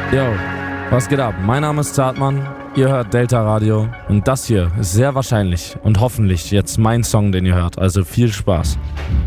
Yo, was geht ab? Mein Name ist Zartmann, ihr hört Delta Radio und das hier ist sehr wahrscheinlich und hoffentlich jetzt mein Song, den ihr hört. Also viel Spaß.